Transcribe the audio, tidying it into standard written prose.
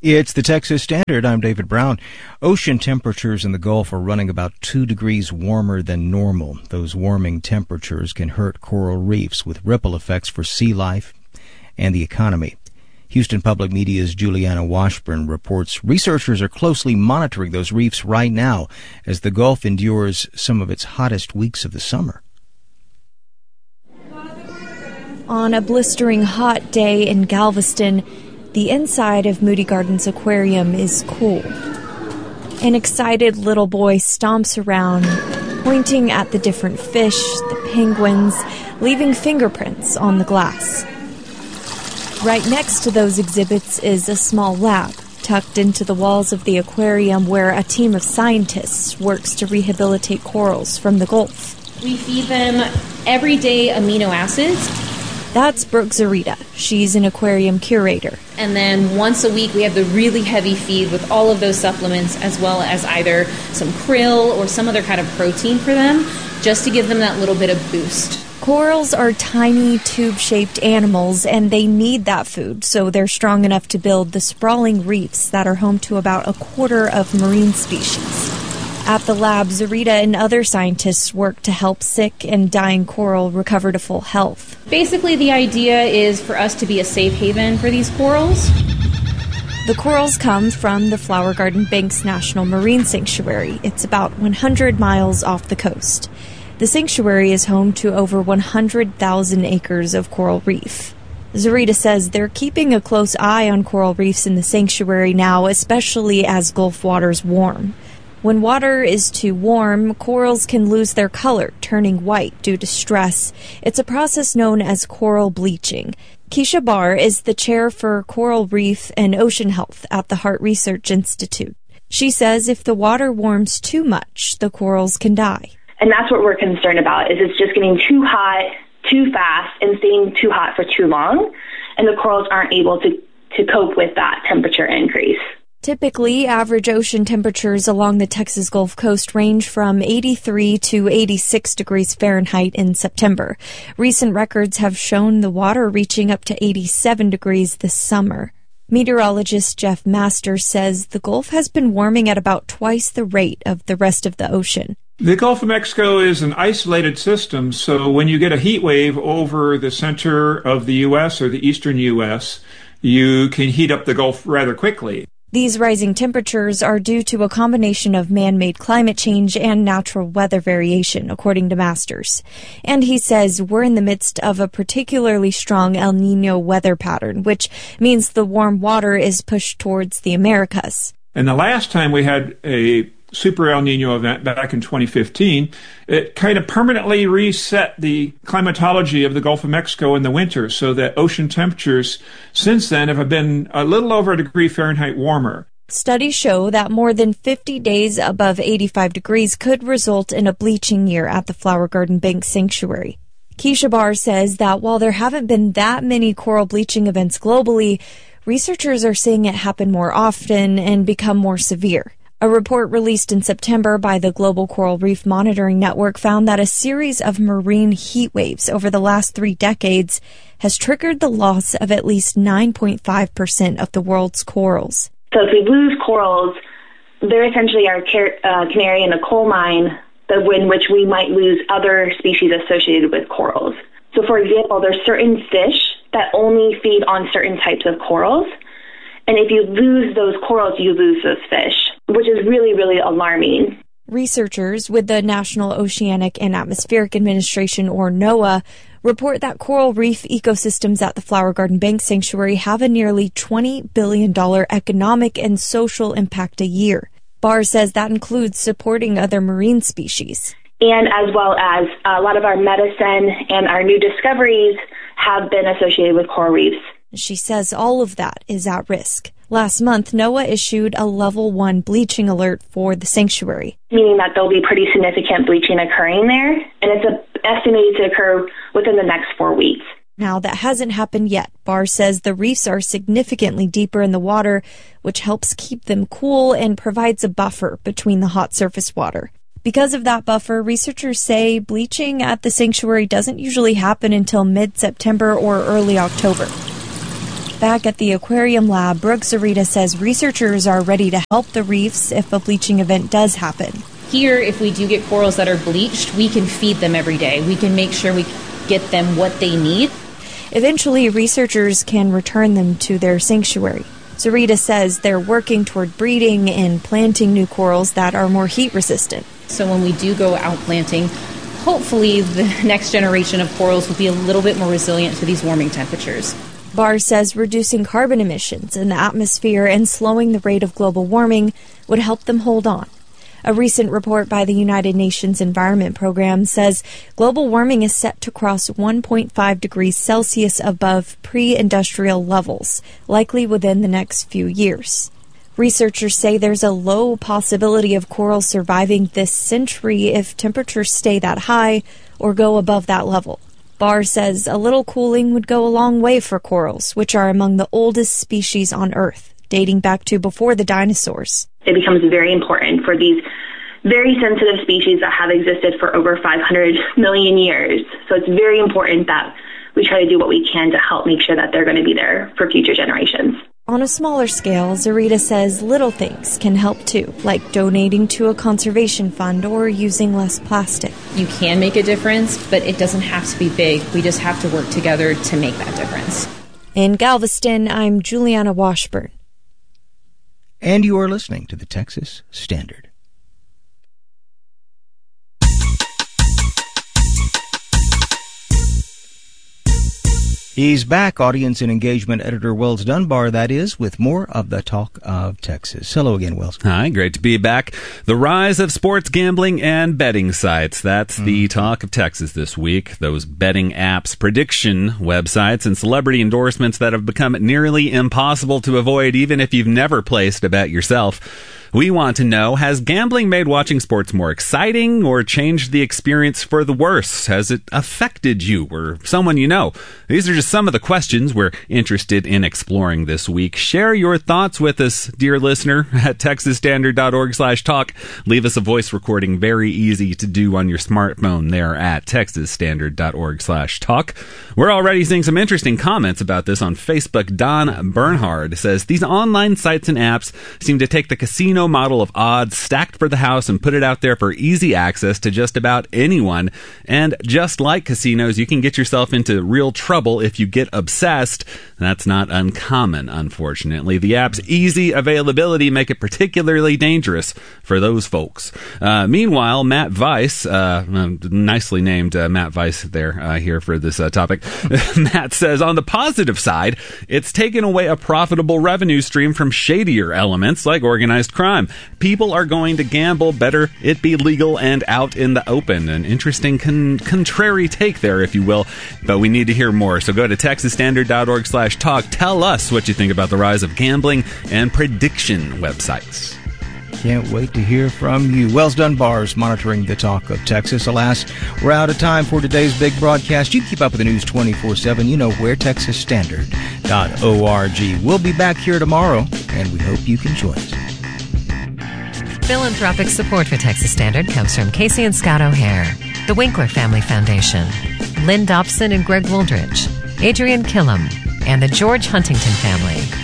It's the Texas Standard. I'm David Brown. Ocean temperatures in the Gulf are running about 2 degrees warmer than normal. Those warming temperatures can hurt coral reefs with ripple effects for sea life and the economy. Houston Public Media's Juliana Washburn reports researchers are closely monitoring those reefs right now as the Gulf endures some of its hottest weeks of the summer. On a blistering hot day in Galveston, the inside of Moody Gardens Aquarium is cool. An excited little boy stomps around, pointing at the different fish, the penguins, leaving fingerprints on the glass. Right next to those exhibits is a small lab, tucked into the walls of the aquarium where a team of scientists works to rehabilitate corals from the Gulf. We feed them everyday amino acids. That's Brooke Zarita. She's an aquarium curator. And then once a week, we have the really heavy feed with all of those supplements, as well as either some krill or some other kind of protein for them, just to give them that little bit of boost. Corals are tiny, tube-shaped animals, and they need that food so they're strong enough to build the sprawling reefs that are home to about a quarter of marine species. At the lab, Zarita and other scientists work to help sick and dying coral recover to full health. Basically, the idea is for us to be a safe haven for these corals. The corals come from the Flower Garden Banks National Marine Sanctuary. It's about 100 miles off the coast. The sanctuary is home to over 100,000 acres of coral reef. Zarita says they're keeping a close eye on coral reefs in the sanctuary now, especially as Gulf waters warm. When water is too warm, corals can lose their color, turning white due to stress. It's a process known as coral bleaching. Keisha Barr is the chair for coral reef and ocean health at the Hart Research Institute. She says if the water warms too much, the corals can die. And that's what we're concerned about, is it's just getting too hot, too fast, and staying too hot for too long, and the corals aren't able to cope with that temperature increase. Typically, average ocean temperatures along the Texas Gulf Coast range from 83 to 86 degrees Fahrenheit in September. Recent records have shown the water reaching up to 87 degrees this summer. Meteorologist Jeff Masters says the Gulf has been warming at about twice the rate of the rest of the ocean. The Gulf of Mexico is an isolated system, so when you get a heat wave over the center of the U.S. or the eastern U.S., you can heat up the Gulf rather quickly. These rising temperatures are due to a combination of man-made climate change and natural weather variation, according to Masters. And he says we're in the midst of a particularly strong El Niño weather pattern, which means the warm water is pushed towards the Americas. And the last time we had a Super El Nino event back in 2015, it kind of permanently reset the climatology of the Gulf of Mexico in the winter, so that ocean temperatures since then have been a little over a degree Fahrenheit warmer. Studies show that more than 50 days above 85 degrees could result in a bleaching year at the Flower Garden Banks Sanctuary. Keisha Barr says that while there haven't been that many coral bleaching events globally, researchers are seeing it happen more often and become more severe. A report released in September by the Global Coral Reef Monitoring Network found that a series of marine heat waves over the last 3 decades has triggered the loss of at least 9.5% of the world's corals. So if we lose corals, they're essentially our canary in a coal mine, in which we might lose other species associated with corals. So for example, there's certain fish that only feed on certain types of corals. And if you lose those corals, you lose those fish, which is really, really alarming. Researchers with the National Oceanic and Atmospheric Administration, or NOAA, report that coral reef ecosystems at the Flower Garden Banks Sanctuary have a nearly $20 billion economic and social impact a year. Barr says that includes supporting other marine species. And as well as a lot of our medicine and our new discoveries have been associated with coral reefs. She says all of that is at risk. Last month, NOAA issued a level 1 bleaching alert for the sanctuary. Meaning that there'll be pretty significant bleaching occurring there, and it's estimated to occur within the next 4 weeks. Now, that hasn't happened yet. Barr says the reefs are significantly deeper in the water, which helps keep them cool and provides a buffer between the hot surface water. Because of that buffer, researchers say bleaching at the sanctuary doesn't usually happen until mid-September or early October. Back at the aquarium lab, Brooke Zarita says researchers are ready to help the reefs if a bleaching event does happen. Here, if we do get corals that are bleached, we can feed them every day. We can make sure we get them what they need. Eventually, researchers can return them to their sanctuary. Zarita says they're working toward breeding and planting new corals that are more heat resistant. So when we do go out planting, hopefully the next generation of corals will be a little bit more resilient to these warming temperatures. Barr says reducing carbon emissions in the atmosphere and slowing the rate of global warming would help them hold on. A recent report by the United Nations Environment Program says global warming is set to cross 1.5 degrees Celsius above pre-industrial levels, likely within the next few years. Researchers say there's a low possibility of corals surviving this century if temperatures stay that high or go above that level. Barr says a little cooling would go a long way for corals, which are among the oldest species on Earth, dating back to before the dinosaurs. It becomes very important for these very sensitive species that have existed for over 500 million years. So it's very important that we try to do what we can to help make sure that they're going to be there for future generations. On a smaller scale, Zarita says little things can help too, like donating to a conservation fund or using less plastic. You can make a difference, but it doesn't have to be big. We just have to work together to make that difference. In Galveston, I'm Juliana Washburn. And you are listening to the Texas Standard. He's back, audience and engagement editor Wells Dunbar, that is, with more of the Talk of Texas. Hello again, Wells. Hi, great to be back. The rise of sports gambling and betting sites. That's the Talk of Texas this week. Those betting apps, prediction websites, and celebrity endorsements that have become nearly impossible to avoid even if you've never placed a bet yourself. We want to know, has gambling made watching sports more exciting or changed the experience for the worse? Has it affected you or someone you know? These are just some of the questions we're interested in exploring this week. Share your thoughts with us, dear listener, at texasstandard.org/talk. Leave us a voice recording, very easy to do on your smartphone there at texasstandard.org/talk. We're already seeing some interesting comments about this on Facebook. Don Bernhard says, these online sites and apps seem to take the casino model of odds stacked for the house and put it out there for easy access to just about anyone. And just like casinos, you can get yourself into real trouble if you get obsessed. That's not uncommon, unfortunately. The app's easy availability make it particularly dangerous for those folks. Meanwhile, Matt Weiss, nicely named Matt Weiss there here for this topic. Matt says, on the positive side, it's taken away a profitable revenue stream from shadier elements like organized crime. People are going to gamble, better it be legal and out in the open. An interesting contrary take there, if you will, but we need to hear more. So go to texasstandard.org/talk. Tell us what you think about the rise of gambling and prediction websites. Can't wait to hear from you. Wells Dunbar's monitoring the Talk of Texas. Alas, we're out of time for today's big broadcast. You keep up with the news 24/7. You know where, texasstandard.org. We'll be back here tomorrow, and we hope you can join us. Philanthropic support for Texas Standard comes from Casey and Scott O'Hare, the Winkler Family Foundation, Lynn Dobson and Greg Wooldridge, Adrian Killam, and the George Huntington family.